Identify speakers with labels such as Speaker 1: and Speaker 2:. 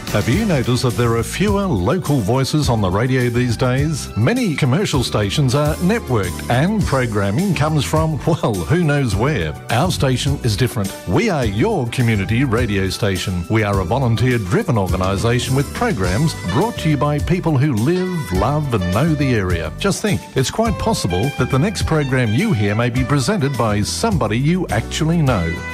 Speaker 1: Have you noticed that there are fewer local voices on the radio these days? Many commercial stations are networked and programming comes from, well, who knows where. Our station is different. We are your community radio station. We are a volunteer-driven organisation with programs brought to you by people who live, love and know the area. Just think, it's quite possible that the next program you hear may be presented by somebody you actually know.